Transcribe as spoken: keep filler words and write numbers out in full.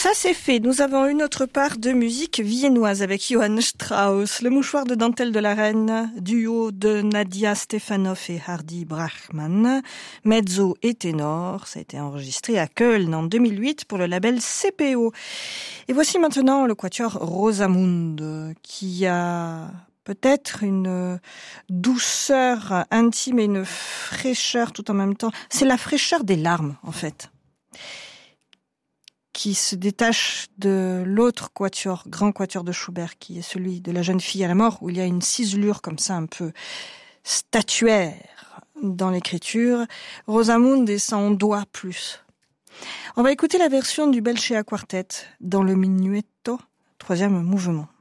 Ça c'est fait. Nous avons une autre part de musique viennoise avec Johann Strauss, le mouchoir de dentelle de la reine, duo de Nadia Stefanow et Hardy Brachman, mezzo et ténor. Ça a été enregistré à Köln en deux mille huit pour le label C P O. Et voici maintenant le quatuor Rosamunde qui a peut-être une douceur intime et une fraîcheur tout en même temps. C'est la fraîcheur des larmes en fait, qui se détache de l'autre quatuor, grand quatuor de Schubert, qui est celui de la jeune fille à la mort, où il y a une ciselure comme ça, un peu statuaire dans l'écriture. Rosamunde, ça en doit plus. On va écouter la version du Belchéa Quartet dans le Minuetto, troisième mouvement.